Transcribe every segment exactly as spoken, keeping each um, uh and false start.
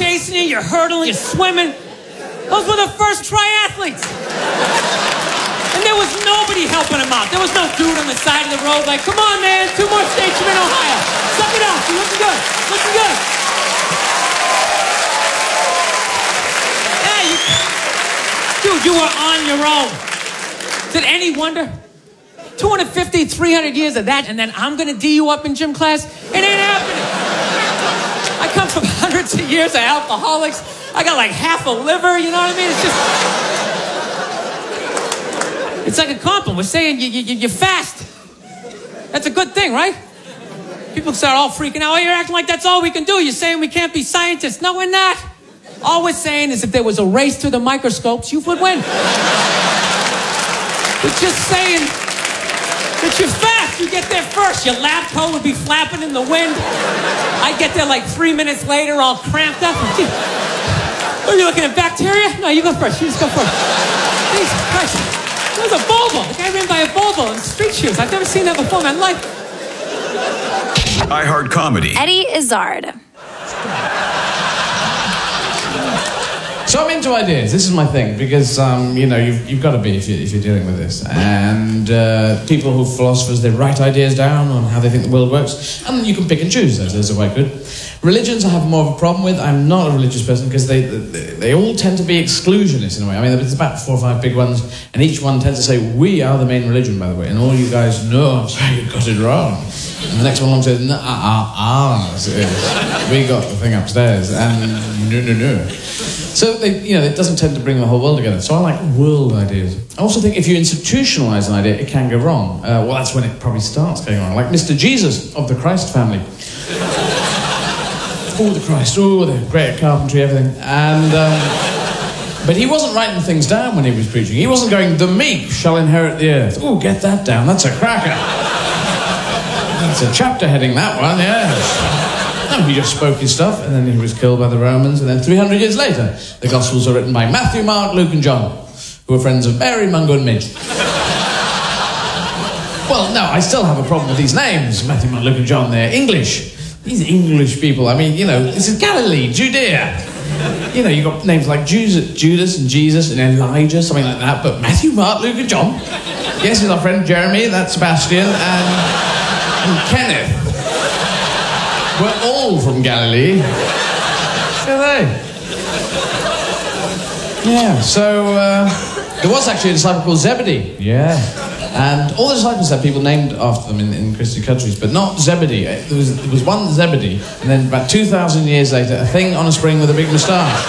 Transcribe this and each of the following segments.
chasing you, you're hurdling, you're swimming. Those were the first triathletes. And there was nobody helping them out. There was no dude on the side of the road like, come on, man, two more states, you're in Ohio. Suck it up, you're looking good, looking good. Yeah, you, dude, you were on your own. Is it any wonder? two hundred fifty, three hundred years of that, and then I'm gonna D you up in gym class? It ain't happening. I come from hundreds of years of alcoholics. I got like half a liver, you know what I mean? It's just... It's like a compliment. We're saying you, you, you're fast. That's a good thing, right? People start all freaking out. Oh, you're acting like that's all we can do. You're saying we can't be scientists. No, we're not. All we're saying is if there was a race to the microscopes, you would win. We're just saying that you're fast. You get there first. Your lab coat would be flapping in the wind. I'd get there like three minutes later, all cramped up. Are you looking at bacteria? No, you go first. You just go first. Jesus Christ. It was a Volvo. The guy ran by a Volvo in street shoes. I've never seen that before in my life. iHeart Comedy. Eddie Izzard. So I'm into ideas. This is my thing because um, you know you've, you've got to be if, you, if you're dealing with this. And uh, people who are philosophers, they write ideas down on how they think the world works, and you can pick and choose. Those, those are quite good. Religions I have more of a problem with. I'm not a religious person because they, they they all tend to be exclusionist in a way. I mean, there's about four or five big ones, and each one tends to say we are the main religion, by the way, and all you guys know, I'm sorry, you got it wrong. And the next one along says, nah, ah, ah, we got the thing upstairs, and no, no, no. So, they, you know, it doesn't tend to bring the whole world together. So I like world ideas. I also think if you institutionalize an idea, it can go wrong. Uh, well, that's when it probably starts going wrong. Like Mister Jesus of the Christ family. Oh, the Christ. Oh, the great carpentry, everything. And, um, but he wasn't writing things down when he was preaching. He wasn't going, the meek shall inherit the earth. Oh, get that down. That's a cracker. That's a chapter heading, that one, yes. No, he just spoke his stuff, and then he was killed by the Romans, and then three hundred years later, the Gospels are written by Matthew, Mark, Luke, and John, who were friends of Mary, Mungo, and Midge. Well, no, I still have a problem with these names, Matthew, Mark, Luke, and John. They're English. These English people, I mean, you know, this is Galilee, Judea. You know, you've got names like Judas and Jesus and Elijah, something like that, but Matthew, Mark, Luke, and John. Yes, here's our friend Jeremy, that's Sebastian, and, and Kenneth. We're all from Galilee. Are they? Yeah, so uh, there was actually a disciple called Zebedee. Yeah. And all the disciples had people named after them in, in Christian countries, but not Zebedee. There was, there was one Zebedee, and then about two thousand years later, a thing on a spring with a big moustache.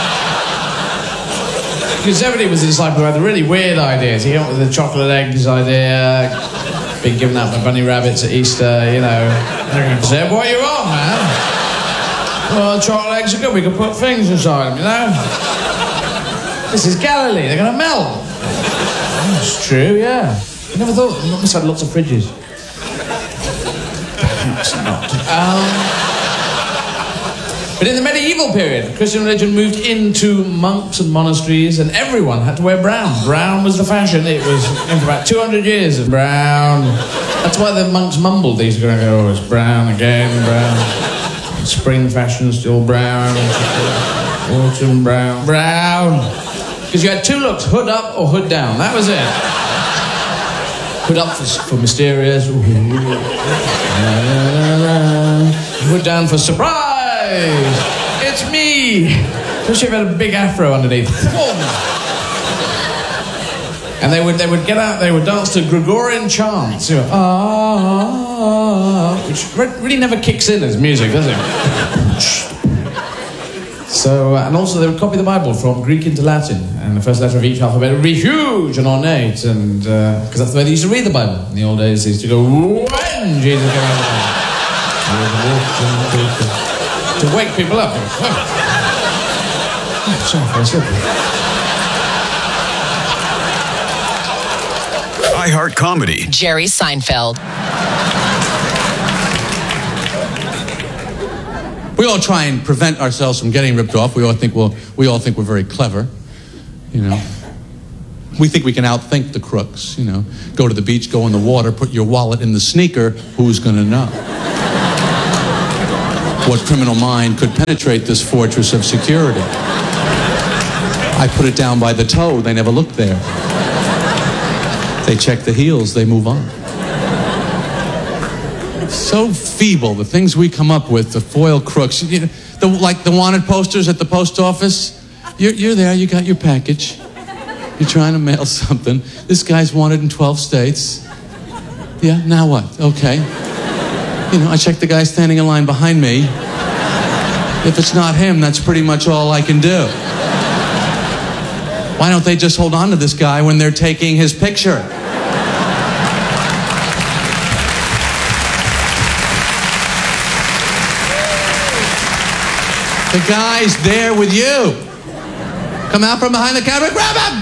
Because Zebedee was a disciple who had the really weird ideas. He came up with the chocolate eggs idea, being given out by bunny rabbits at Easter, you know. Zeb, what are you on, man? Well, chocolate eggs are good. We can put things inside them, you know. This is Galilee. They're going to melt. That's true, yeah. I never thought. I must have had lots of fridges. Perhaps not. Um, but in the medieval period, Christian religion moved into monks and monasteries, and everyone had to wear brown. Brown was the fashion. It was in for about two hundred years of brown. That's why the monks mumbled. They used to go, oh, it's brown again, brown. Spring fashion, still brown. Autumn brown. Brown. Because you had two looks, hood up or hood down. That was it. Hood up for, for mysterious. Hood down for surprise. It's me. Especially if you had a big afro underneath. And they would they would get out, they would dance to Gregorian chants. You know, ah, which really never kicks in as music, does it? So, uh, and also they would copy the Bible from Greek into Latin, and the first letter of each alphabet would be huge and ornate, and because uh, that's the way they used to read the Bible in the old days. They used to go, when Jesus came out of the Bible, to wake people up. Oh, sorry for a slippery. iHeart Comedy. Jerry Seinfeld. We all try and prevent ourselves from getting ripped off. We all think we'll, we all think we're very clever, you know. We think we can outthink the crooks, you know. Go to the beach, go in the water, put your wallet in the sneaker. Who's going to know? What criminal mind could penetrate this fortress of security? I put it down by the toe. They never looked there. They check the heels. They move on. So feeble, the things we come up with, the foil crooks. You know, the, like the wanted posters at the post office. You're, you're there. You got your package. You're trying to mail something. This guy's wanted in twelve states. Yeah, now what? Okay. You know, I check the guy standing in line behind me. If it's not him, that's pretty much all I can do. Why don't they just hold on to this guy when they're taking his picture? The guy's there with you. Come out from behind the counter, grab him!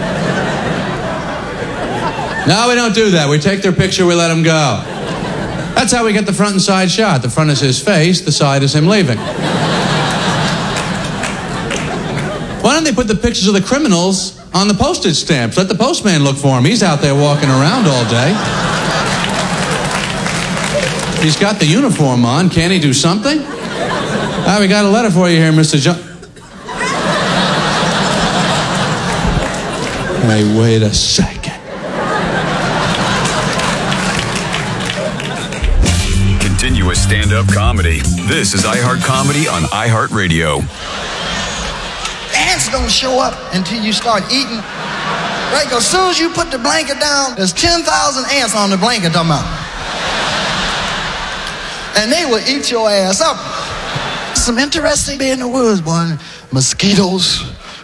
No, we don't do that. We take their picture, we let them go. That's how we get the front and side shot. The front is his face, the side is him leaving. Why don't they put the pictures of the criminals on the postage stamps? Let the postman look for him. He's out there walking around all day. He's got the uniform on. Can't he do something? Ah, we got a letter for you here, Mister John. Hey, wait a second. Continuous stand-up comedy. This is iHeart Comedy on iHeartRadio. Ants don't show up until you start eating. Right? Because as soon as you put the blanket down, there's ten thousand ants on the blanket, talking about. And they will eat your ass up. Some interesting be in the woods, boy. Mosquitoes.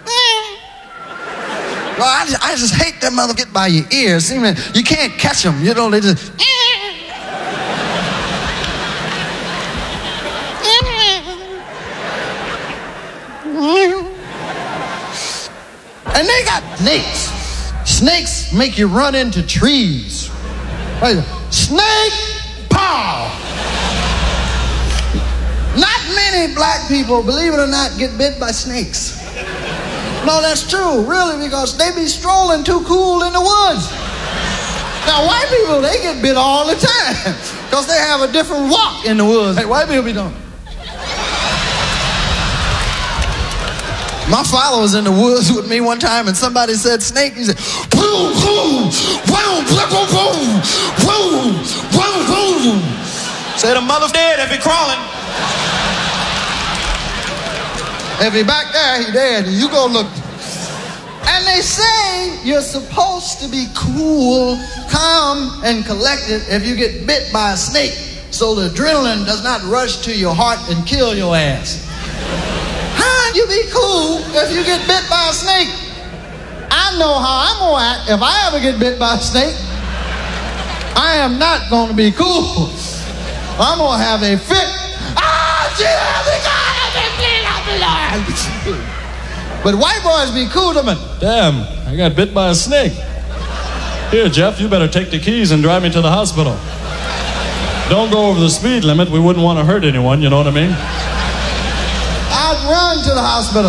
Well, I just, I just hate that mother get by your ears. See, man, you can't catch them. You know, they just... And they got snakes. Snakes make you run into trees. Right? Snake pow! Not many black people, believe it or not, get bit by snakes. No, that's true, really, because they be strolling too cool in the woods. Now, white people, they get bit all the time because they have a different walk in the woods. Hey, white people be doing. My father was in the woods with me one time, and somebody said snake. He said, boom, boom, boom, boom, boom, boom, boom, boom. Said a mother dead if he crawling. If he back there, he dead. You go look. And they say you're supposed to be cool, calm, and collected if you get bit by a snake, so the adrenaline does not rush to your heart and kill your ass. How you be cool if you get bit by a snake? I know how I'm gonna act if I ever get bit by a snake. I am not gonna be cool. I'm gonna have a fit. Ah, Jesus, but white boys be cool to me. Damn, I got bit by a snake. Here, Jeff, you better take the keys and drive me to the hospital. Don't go over the speed limit. We wouldn't want to hurt anyone, you know what I mean? I'd run to the hospital.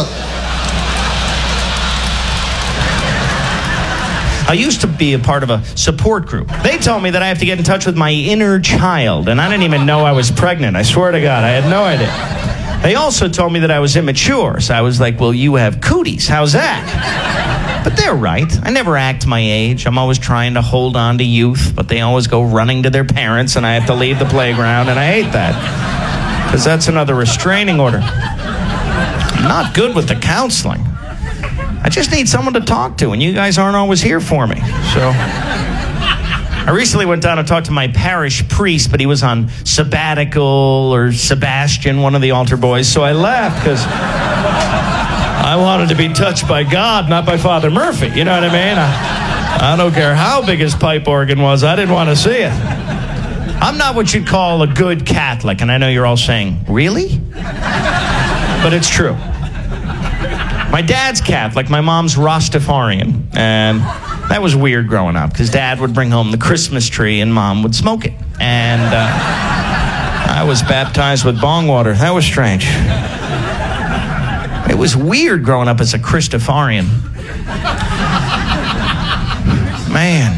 I used to be a part of a support group. They told me that I have to get in touch with my inner child, and I didn't even know I was pregnant. I swear to God, I had no idea. They also told me that I was immature, so I was like, well, you have cooties. How's that? But they're right. I never act my age. I'm always trying to hold on to youth, but they always go running to their parents, and I have to leave the playground, and I hate that. Because that's another restraining order. I'm not good with the counseling. I just need someone to talk to, and you guys aren't always here for me. So I recently went down and talked to my parish priest, but he was on sabbatical, or Sebastian, one of the altar boys, so I laughed because I wanted to be touched by God, not by Father Murphy. You know what I mean? I, I don't care how big his pipe organ was. I didn't want to see it. I'm not what you'd call a good Catholic, and I know you're all saying, really? But it's true. My dad's Catholic, my mom's Rastafarian, and that was weird growing up, because Dad would bring home the Christmas tree and Mom would smoke it. And uh, I was baptized with bong water. That was strange. It was weird growing up as a Christafarian. Man.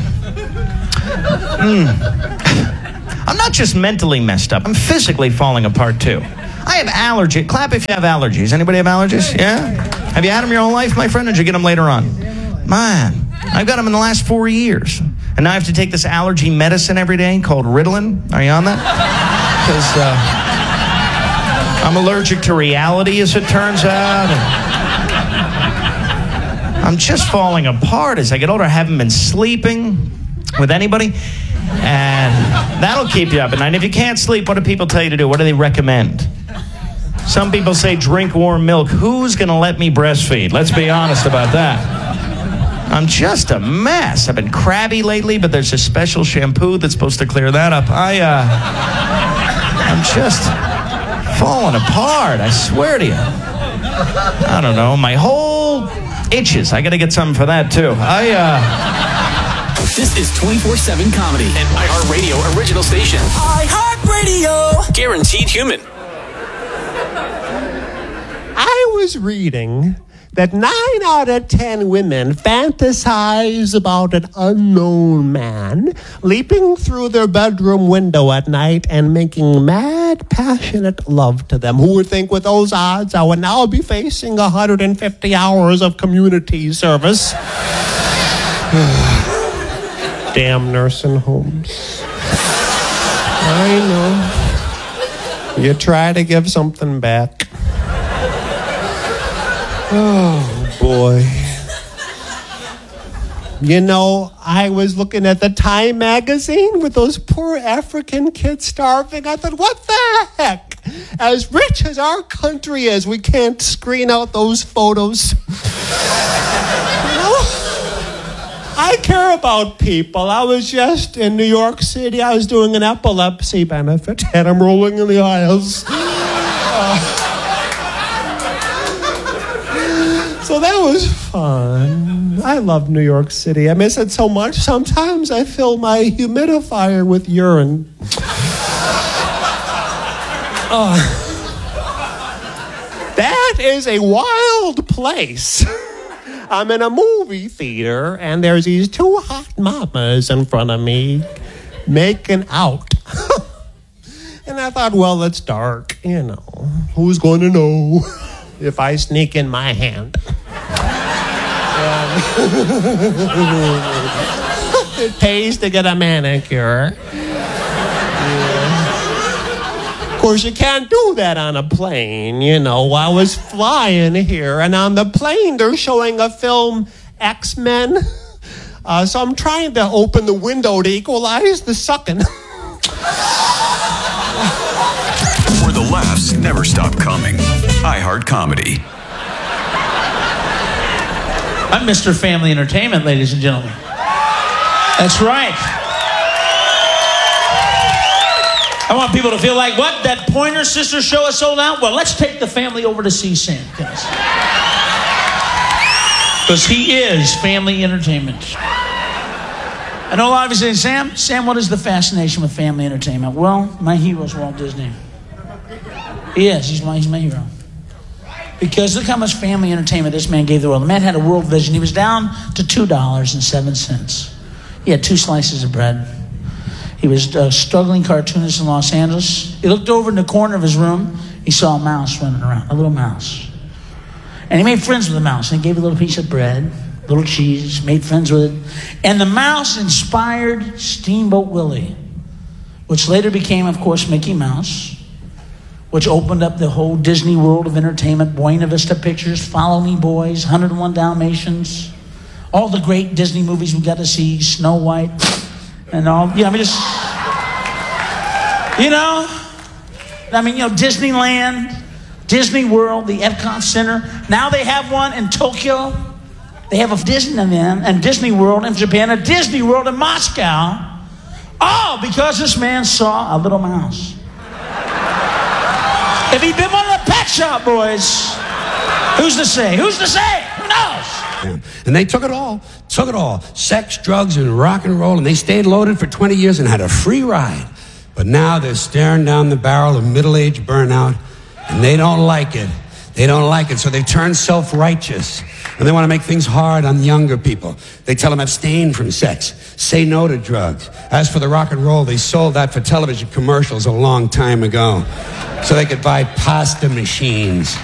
Mm. I'm not just mentally messed up, I'm physically falling apart too. I have allergy. Clap if you have allergies. Anybody have allergies? Yeah? Have you had them your whole life, my friend, or did you get them later on? Man, I've got them in the last four years. And now I have to take this allergy medicine every day called Ritalin. Are you on that? Because uh, I'm allergic to reality, as it turns out. And I'm just falling apart as I get older. I haven't been sleeping with anybody. And that'll keep you up at night. If you can't sleep, what do people tell you to do? What do they recommend? Some people say drink warm milk. Who's going to let me breastfeed? Let's be honest about that. I'm just a mess. I've been crabby lately, but there's a special shampoo that's supposed to clear that up. I, uh, I'm just falling apart. I swear to you. I don't know. My whole itches. I got to get something for that, too. I, uh... This is twenty-four seven Comedy, an iHeartRadio original station. iHeartRadio. Guaranteed human. I was reading that nine out of ten women fantasize about an unknown man leaping through their bedroom window at night and making mad, passionate love to them. Who would think with those odds I would now be facing one hundred fifty hours of community service? Damn nursing homes. I know. You try to give something back. Oh, boy. You know, I was looking at the Time magazine with those poor African kids starving. I thought, what the heck? As rich as our country is, we can't screen out those photos. You know? I care about people. I was just in New York City. I was doing an epilepsy benefit, and I'm rolling in the aisles. Uh, so that was fun. I love New York City. I miss it so much. Sometimes I fill my humidifier with urine. Uh, that is a wild place. I'm in a movie theater, and there's these two hot mamas in front of me making out. And I thought, well, it's dark, you know. Who's going to know if I sneak in my hand? It pays to get a manicure. Of course, you can't do that on a plane, you know. I was flying here, and on the plane, they're showing a film, X-Men. Uh, so I'm trying to open the window to equalize the sucking. Where the laughs never stop coming. iHeart Comedy. I'm Mister Family Entertainment, ladies and gentlemen. That's right. I want people to feel like, what? That Pointer Sister show is sold out? Well, let's take the family over to see Sam. Because he is family entertainment. I know a lot of you say, Sam, Sam, what is the fascination with family entertainment? Well, my hero is Walt Disney. He is. He's my, he's my hero. Because look how much family entertainment this man gave the world. The man had a world vision. He was down to two dollars and seven cents. He had two slices of bread. He was a struggling cartoonist in Los Angeles. He looked over in the corner of his room. He saw a mouse running around, a little mouse. And he made friends with the mouse. And he gave it a little piece of bread, a little cheese, made friends with it. And the mouse inspired Steamboat Willie, which later became, of course, Mickey Mouse, which opened up the whole Disney world of entertainment, Buena Vista Pictures, Follow Me Boys, one oh one Dalmatians, all the great Disney movies we got to see, Snow White, and all. Yeah, I mean, just, you know, I mean, you know, Disneyland, Disney World, the Epcot Center. Now they have one in Tokyo. They have a Disneyland and Disney World in Japan, a Disney World in Moscow. All because this man saw a little mouse. If he'd been one of the Pet Shop Boys, who's to say? Who's to say? Who knows? And they took it all, took it all. Sex, drugs, and rock and roll, and they stayed loaded for twenty years and had a free ride. But now they're staring down the barrel of middle-aged burnout, and they don't like it. They don't like it, so they've turned self-righteous. And they want to make things hard on younger people. They tell them abstain from sex, say no to drugs. As for the rock and roll, they sold that for television commercials a long time ago so they could buy pasta machines.